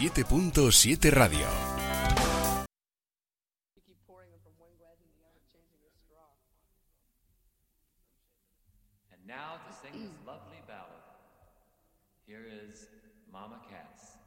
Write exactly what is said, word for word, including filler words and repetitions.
siete punto siete Radio. And now to sing this lovely ballad, here is Mama Cass.